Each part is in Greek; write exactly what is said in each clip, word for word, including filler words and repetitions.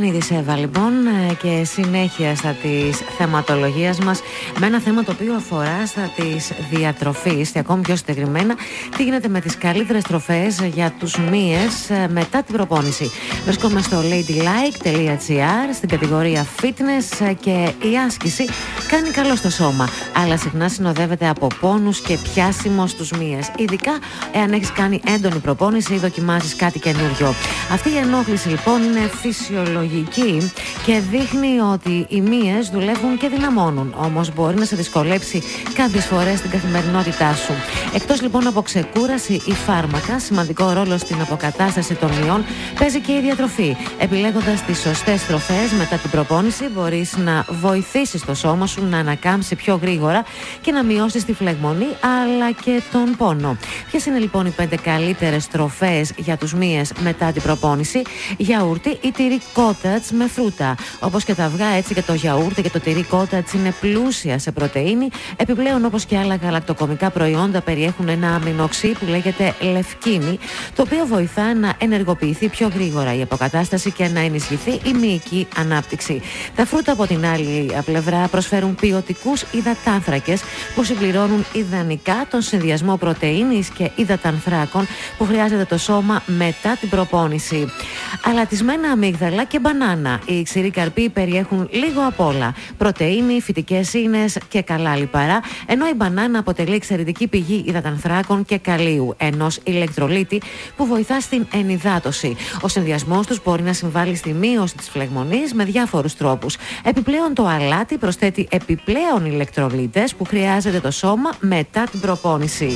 Πλανήτης Εύα λοιπόν, και συνέχεια στα της θεματολογίας μας με ένα θέμα το οποίο αφορά στα της διατροφής και ακόμη πιο συγκεκριμένα τι γίνεται με τις καλύτερες τροφές για τους μύες μετά την προπόνηση. Βρίσκομαι στο ladylike.gr στην κατηγορία fitness και η άσκηση κάνει καλό στο σώμα, αλλά συχνά συνοδεύεται από πόνους και πιάσιμο στους μύες, ειδικά εάν έχεις κάνει έντονη προπόνηση ή δοκιμάζεις κάτι καινούριο. Αυτή η ενόχληση λοιπόν είναι φυσιολογική και δείχνει ότι οι μύες δουλεύουν και δυναμώνουν, όμως μπορεί να σε δυσκολέψει κάποιες φορές στην καθημερινότητά σου. Εκτός λοιπόν από ξεκούραση ή φάρμακα, σημαντικό ρόλο στην αποκατάσταση των μυών παίζει και η διατροφή. Επιλέγοντας τις σωστές τροφές μετά την προπόνηση, μπορείς να βοηθήσεις το σώμα σου να ανακάμψει πιο γρήγορα και να μειώσεις τη φλεγμονή αλλά και τον πόνο. Ποιες είναι λοιπόν οι πέντε καλύτερες τροφές για τους μύες μετά την προπόνηση? Γιαούρτι ή τυρί κότατς με φρούτα. Όπως και τα αυγά, έτσι και το γιαούρτι και το τυρί κότατς είναι πλούσια σε πρωτεΐνη. Επιπλέον, όπως και άλλα γαλακτοκομικά προϊόντα, περιέχουν ένα αμινοξύ που λέγεται λευκίνη, το οποίο βοηθά να ενεργοποιηθεί πιο γρήγορα η αποκατάσταση και να ενισχυθεί η μυϊκή ανάπτυξη. Τα φρούτα, από την άλλη πλευρά, προσφέρουν ποιοτικούς υδατάνθρακες που συμπληρώνουν ιδανικά τον συνδυασμό πρωτεΐνης και υδατανθράκων που χρειάζεται το σώμα μετά την προπόνηση. Αλατισμένα αμύγδαλα και μπανάνα. Οι ξηροί καρποί περιέχουν λίγο απ' όλα. Πρωτεΐνη, φυτικές ίνες και καλά λιπαρά, ενώ η μπανάνα αποτελεί εξαιρετική πηγή υδατανθράκων και καλίου, ενός ηλεκτρολίτη που βοηθά στην ενυδάτωση. Ο συνδυασμός τους μπορεί να συμβάλλει στη μείωση της φλεγμονής με διάφορους τρόπους. Επιπλέον, το αλάτι προσθέτει επιπλέον ηλεκτρολίτες που χρειάζεται το σώμα μετά την προπόνηση.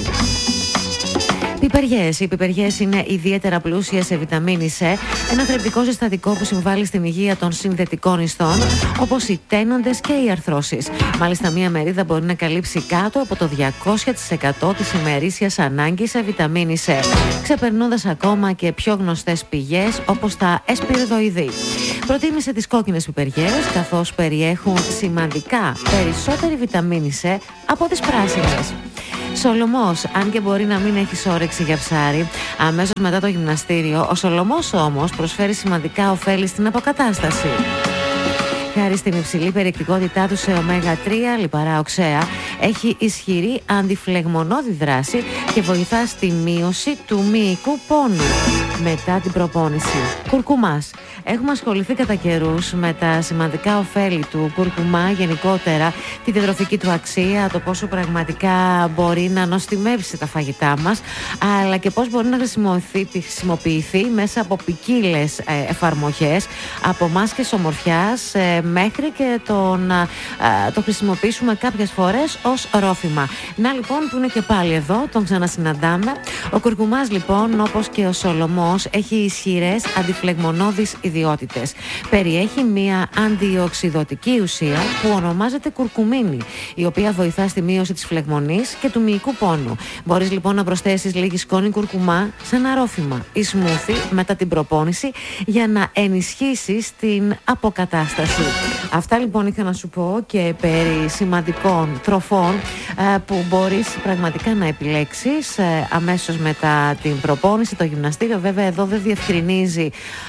Πιπεριές. Οι πιπεριές είναι ιδιαίτερα πλούσιες σε βιταμίνη C, ένα θρεπτικό συστατικό που συμβάλλει στην υγεία των συνδετικών ιστών, όπως οι τένοντες και οι αρθρώσεις. Μάλιστα, μία μερίδα μπορεί να καλύψει κάτω από το διακόσια τοις εκατό της ημερήσιας ανάγκης σε βιταμίνη C, ξεπερνώντας ακόμα και πιο γνωστές πηγές όπως τα εσπιριδοειδή. Προτίμησε τις κόκκινες πιπεριές, καθώς περιέχουν σημαντικά περισσότερη βιταμίνη C από τις πράσινες. Σολομός, αν και μπορεί να μην έχεις όρεξη για ψάρι αμέσως μετά το γυμναστήριο, ο σολομός όμως προσφέρει σημαντικά ωφέλη στην αποκατάσταση. Χάρη στην υψηλή περιεκτικότητά του σε ωμέγα τρία, λιπαρά οξέα, έχει ισχυρή αντιφλεγμονώδη δράση και βοηθά στη μείωση του μυϊκού πόνου μετά την προπόνηση. Κουρκουμάς. Έχουμε ασχοληθεί κατά καιρούς με τα σημαντικά ωφέλη του κουρκουμά γενικότερα, τη διατροφική του αξία, το πόσο πραγματικά μπορεί να νοστιμεύσει τα φαγητά μας, αλλά και πώς μπορεί να χρησιμοποιηθεί, χρησιμοποιηθεί μέσα από ποικίλες ε, εφαρμογές, από μάσκες ομορφιάς ε, μέχρι και το να ε, το χρησιμοποιήσουμε κάποιες φορές ως ρόφημα. Να λοιπόν, που είναι και πάλι εδώ, τον ξανασυναντάμε. Ο κουρκουμάς λοιπόν, όπως και ο σολομός, έχει ισχυρές αντιφλεγμονώδεις ιδιότητες. Περιέχει μία αντιοξυδωτική ουσία που ονομάζεται κουρκουμίνη, η οποία βοηθά στη μείωση της φλεγμονής και του μυϊκού πόνου. Μπορείς λοιπόν να προσθέσεις λίγη σκόνη κουρκουμά σε ένα ρόφημα ή σμούθι μετά την προπόνηση για να ενισχύσεις την αποκατάσταση. Αυτά λοιπόν είχα να σου πω και περί σημαντικών τροφών ε, που μπορείς πραγματικά να επιλέξεις ε, αμέσως μετά την προπόνηση, το γυμναστήριο. Βέβαια εδώ δεν διευκρινίζει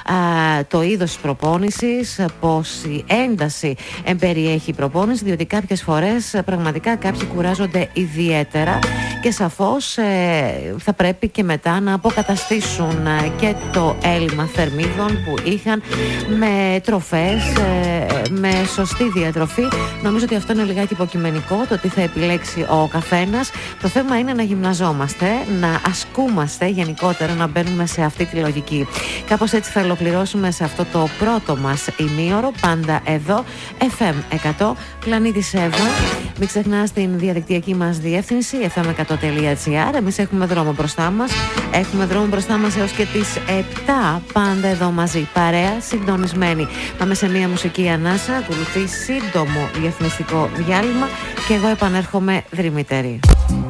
ε, το είδος της προπόνησης, πόση ένταση εμπεριέχει η προπόνηση, διότι κάποιες φορές ε, πραγματικά κάποιοι κουράζονται ιδιαίτερα και σαφώς ε, θα πρέπει και μετά να αποκαταστήσουν ε, και το έλλειμμα θερμίδων που είχαν με τροφές, ε, με σωστή διατροφή. Νομίζω ότι αυτό είναι λιγάκι υποκειμενικό, το τι θα επιλέξει ο καθένας. Το θέμα είναι να γυμναζόμαστε, να ασκούμαστε γενικότερα, να μπαίνουμε σε αυτή τη λογική. Κάπως έτσι θα ολοκληρώσουμε σε αυτό το πρώτο μας ημίωρο, πάντα εδώ, εφ εμ εκατό, Πλανήτης Εύα. Μην ξεχνάς την διαδικτυακή μας διεύθυνση, εφ εμ εκατό τελεία τζι άρ. Εμείς έχουμε δρόμο μπροστά μας. Έχουμε δρόμο μπροστά μας έως και τις επτά, πάντα εδώ μαζί, παρέα, συντονισμένοι. Πάμε σε μια μουσική ανάσα, ακολουθεί σύντομο διαφημιστικό διάλειμμα και εγώ επανέρχομαι δρυμύτερη.